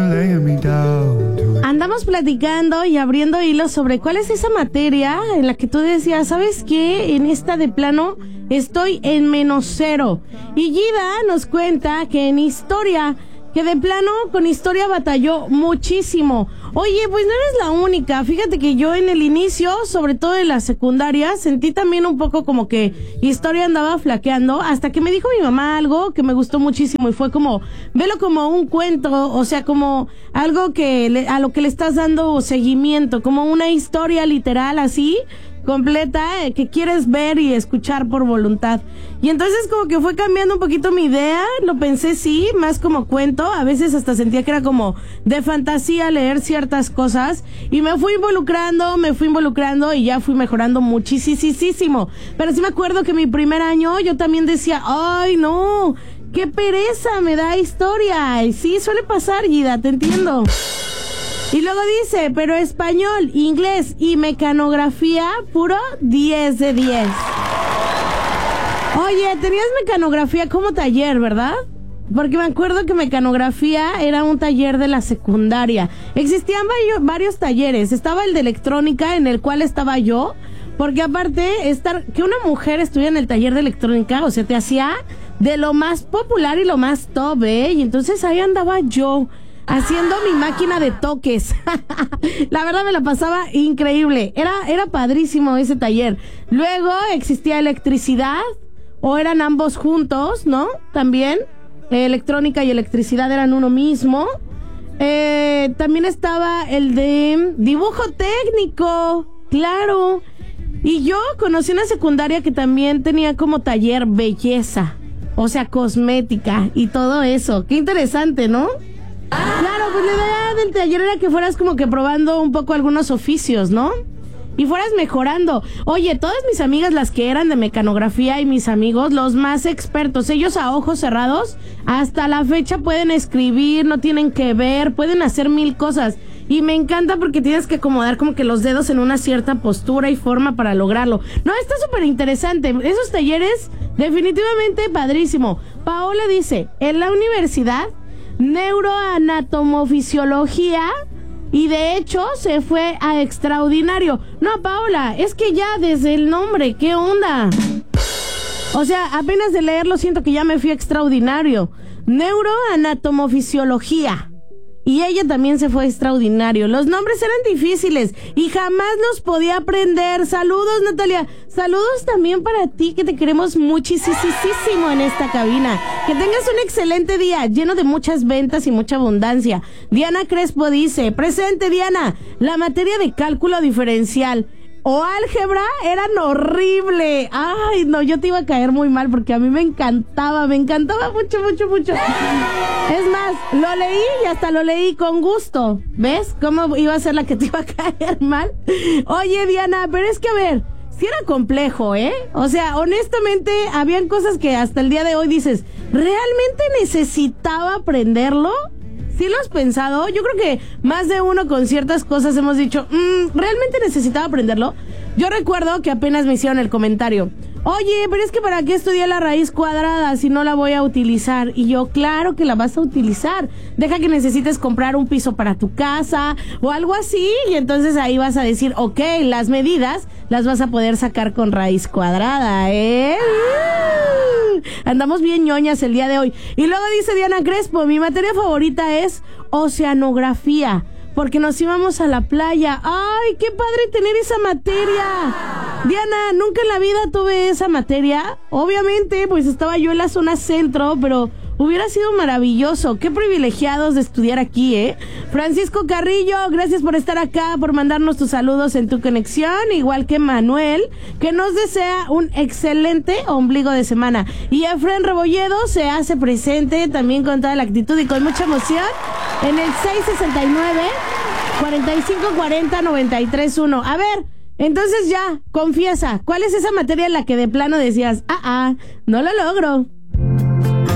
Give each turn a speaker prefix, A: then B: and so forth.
A: Andamos platicando y abriendo hilos sobre cuál es esa materia en la que tú decías, ¿sabes qué? En esta de plano estoy en -0. Y Gida nos cuenta que en historia, que de plano con historia batalló muchísimo. Oye, pues no eres la única. Fíjate que yo en el inicio, sobre todo en la secundaria, sentí también un poco como que historia andaba flaqueando, hasta que me dijo mi mamá algo que me gustó muchísimo y fue como, velo como un cuento, o sea, como algo que a lo que le estás dando seguimiento, como una historia literal así, completa, que quieres ver y escuchar por voluntad. Y entonces como que fue cambiando un poquito mi idea, lo pensé sí, más como cuento, a veces hasta sentía que era como de fantasía leer ciertas cosas, y me fui involucrando y ya fui mejorando muchísimo. Pero sí me acuerdo que mi primer año yo también decía, ay no, qué pereza me da historia. Y sí, suele pasar, Gida, te entiendo. Y luego dice, pero español, inglés y mecanografía, puro 10 de 10. Oye, tenías mecanografía como taller, ¿verdad? Porque me acuerdo que mecanografía era un taller de la secundaria. Existían varios talleres. Estaba el de electrónica, en el cual estaba yo. Porque aparte, que una mujer estuviera en el taller de electrónica, o sea, te hacía de lo más popular y lo más top, ¿eh? Y entonces ahí andaba yo, haciendo mi máquina de toques. La verdad me la pasaba increíble. Era padrísimo ese taller. Luego existía electricidad, o eran ambos juntos, ¿no? También electrónica y electricidad eran uno mismo. También estaba el de dibujo técnico, claro. Y yo conocí una secundaria que también tenía como taller belleza, o sea, cosmética y todo eso. Qué interesante, ¿no? Claro, pues la idea del taller era que fueras como que probando un poco algunos oficios, ¿no? Y fueras mejorando. Oye, todas mis amigas, las que eran de mecanografía, y mis amigos, los más expertos, ellos a ojos cerrados, hasta la fecha pueden escribir, no tienen que ver, pueden hacer 1000 cosas. Y me encanta porque tienes que acomodar como que los dedos en una cierta postura y forma para lograrlo. No, está súper interesante. Esos talleres, definitivamente padrísimo. Paola dice, en la universidad, neuroanatomofisiología, y de hecho se fue a extraordinario. No, Paola, es que ya desde el nombre, ¿qué onda? O sea, apenas de leerlo siento que ya me fui a extraordinario. Neuroanatomofisiología. Y ella también se fue a extraordinario. Los nombres eran difíciles y jamás los podía aprender. Saludos, Natalia. Saludos también para ti, que te queremos muchísimo en esta cabina. Que tengas un excelente día, lleno de muchas ventas y mucha abundancia. Diana Crespo dice, presente, Diana. La materia de cálculo diferencial o álgebra eran horrible. Ay, no, yo te iba a caer muy mal porque a mí me encantaba mucho. Es más, lo leí y hasta lo leí con gusto. ¿Ves cómo iba a ser la que te iba a caer mal? Oye, Diana, pero es que a ver, sí era complejo, ¿eh? O sea, honestamente, habían cosas que hasta el día de hoy dices, ¿realmente necesitaba aprenderlo? ¿Sí lo has pensado? Yo creo que más de uno con ciertas cosas hemos dicho, ¿realmente necesitaba aprenderlo? Yo recuerdo que apenas me hicieron el comentario, oye, pero es que ¿para qué estudié la raíz cuadrada si no la voy a utilizar? Y yo, claro que la vas a utilizar. Deja que necesites comprar un piso para tu casa o algo así, y entonces ahí vas a decir, ok, las medidas las vas a poder sacar con raíz cuadrada, ¿eh? Andamos bien ñoñas el día de hoy. Y luego dice Diana Crespo, mi materia favorita es oceanografía, porque nos íbamos a la playa. ¡Ay, qué padre tener esa materia! Diana, nunca en la vida tuve esa materia. Obviamente, pues estaba yo en la zona centro, pero hubiera sido maravilloso. Qué privilegiados de estudiar aquí, ¿eh? Francisco Carrillo, gracias por estar acá, por mandarnos tus saludos en tu conexión, igual que Manuel, que nos desea un excelente ombligo de semana. Y Efren Rebolledo se hace presente también con toda la actitud y con mucha emoción en el 669-4540-931. A ver, entonces ya, confiesa, ¿cuál es esa materia en la que de plano decías, no lo logro?